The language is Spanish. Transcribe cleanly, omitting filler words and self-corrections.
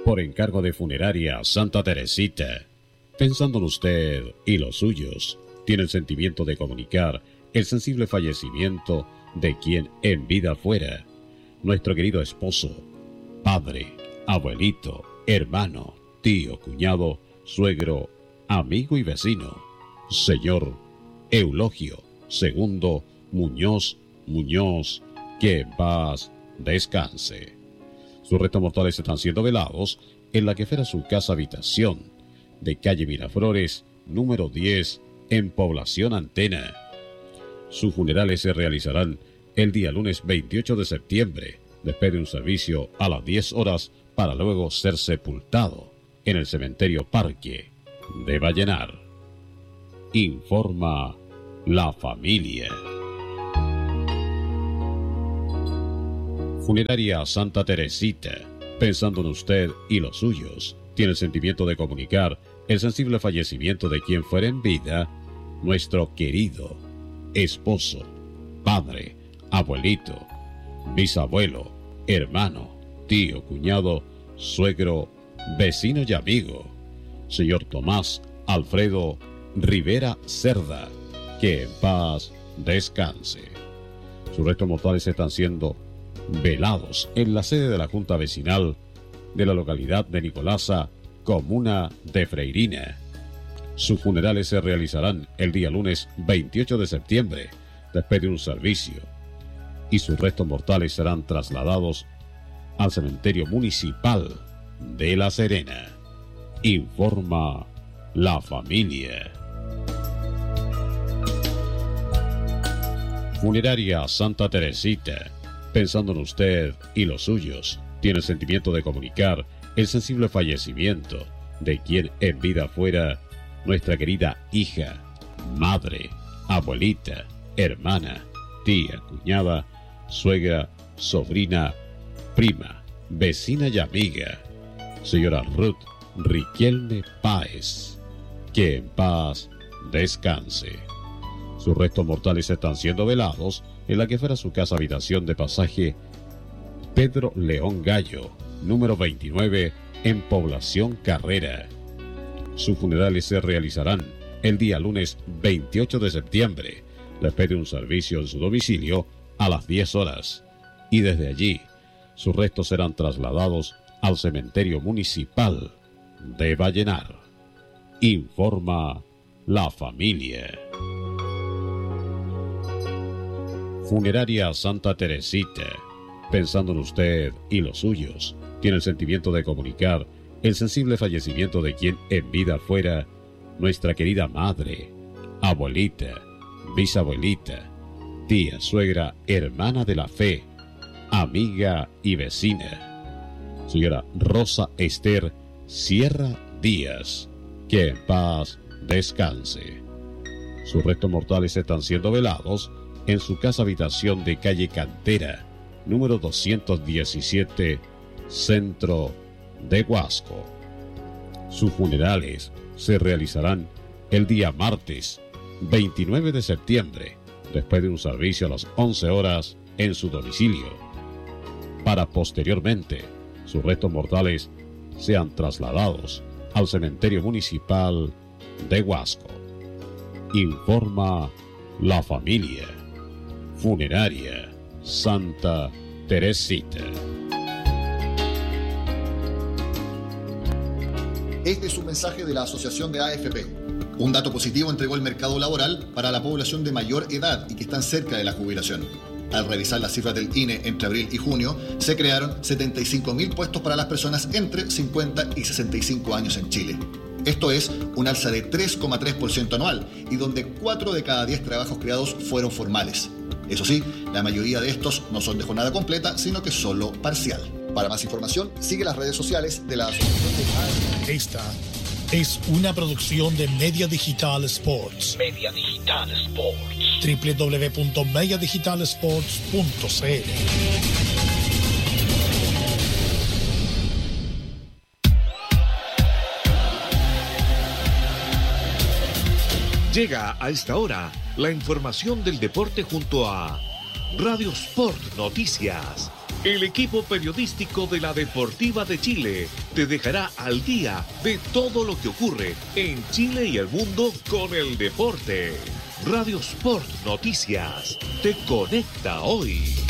Por encargo de Funeraria Santa Teresita, pensando en usted y los suyos, tiene el sentimiento de comunicar el sensible fallecimiento de quien en vida fuera nuestro querido esposo, padre, abuelito, hermano, tío, cuñado, suegro, amigo y vecino, señor Eulogio II Muñoz, que en paz descanse. Sus restos mortales están siendo velados en la que fuera su casa habitación de calle Miraflores, número 10, en Población Antena. Sus funerales se realizarán el día lunes 28 de septiembre, después de un servicio a las 10 horas para luego ser sepultado en el cementerio Parque de Vallenar. Informa la familia. Funeraria Santa Teresita, pensando en usted y los suyos, tiene el sentimiento de comunicar el sensible fallecimiento de quien fuera en vida nuestro querido esposo, padre, abuelito, bisabuelo, hermano, tío, cuñado, suegro, vecino y amigo, señor Tomás Alfredo Rivera Cerda, que en paz descanse. Sus restos mortales están siendo velados en la sede de la Junta Vecinal de la localidad de Nicolasa, comuna de Freirina. Sus funerales se realizarán el día lunes 28 de septiembre, después de un servicio, y sus restos mortales serán trasladados al cementerio municipal de La Serena. Informa la familia. Funeraria Santa Teresita, pensando en usted y los suyos, tiene el sentimiento de comunicar el sensible fallecimiento de quien en vida fuera nuestra querida hija, madre, abuelita, hermana, tía, cuñada, suegra, sobrina, prima, vecina y amiga, señora Ruth Riquelme Páez, que en paz descanse. Sus restos mortales están siendo velados en la que fuera su casa habitación de pasaje Pedro León Gallo, número 29, en Población Carrera. Sus funerales se realizarán el día lunes 28 de septiembre, después de un servicio en su domicilio a las 10 horas, y desde allí sus restos serán trasladados al cementerio municipal de Vallenar. Informa la familia. Funeraria Santa Teresita, pensando en usted y los suyos, tiene el sentimiento de comunicar el sensible fallecimiento de quien en vida fuera nuestra querida madre, abuelita, bisabuelita, tía, suegra, hermana de la fe, amiga y vecina, señora Rosa Esther Sierra Díaz, que en paz descanse. Sus restos mortales están siendo velados en su casa habitación de calle Cantera, número 217, centro de Huasco. Sus funerales se realizarán el día martes 29 de septiembre, después de un servicio a las 11 horas en su domicilio, para posteriormente sus restos mortales sean trasladados al cementerio municipal de Huasco. Informa la familia. Funeraria Santa Teresita. Este es un mensaje de la Asociación de AFP. Un dato positivo entregó el mercado laboral para la población de mayor edad y que están cerca de la jubilación. Al revisar las cifras del INE entre abril y junio, se crearon 75.000 puestos para las personas entre 50 y 65 años en Chile. Esto es un alza de 3,3% anual y donde 4 de cada 10 trabajos creados fueron formales. Eso sí, la mayoría de estos no son de jornada completa, sino que solo parcial. Para más información, sigue las redes sociales de la Asociación de... Esta es una producción de Media Digital Sports. Media Digital Sports. www.mediadigitalsports.cl. Llega a esta hora la información del deporte junto a Radio Sport Noticias. El equipo periodístico de la Deportiva de Chile te dejará al día de todo lo que ocurre en Chile y el mundo con el deporte. Radio Sport Noticias te conecta hoy.